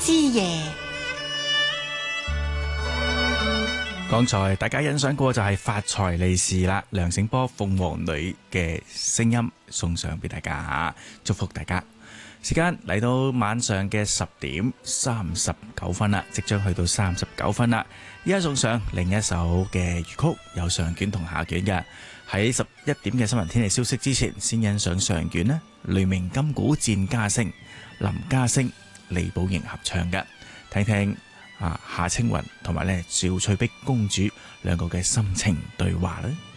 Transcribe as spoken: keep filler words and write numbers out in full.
之夜。 剛才大家欣賞過就係發財利是啦，梁醒波鳳凰女嘅聲音送上俾大家吓，祝福大家。時間嚟到晚上嘅十點三十九分啦，即將去到三十九分啦。依家送上另一首嘅粵曲，有上卷同下卷嘅。喺十一點嘅新聞天氣消息之前，先欣賞上卷呢，雷鳴金鼓戰嘉聲，林家聲、李寶瑩合唱嘅，聽聽啊夏青雲同埋咧趙翠碧公主兩個嘅心情對話咧。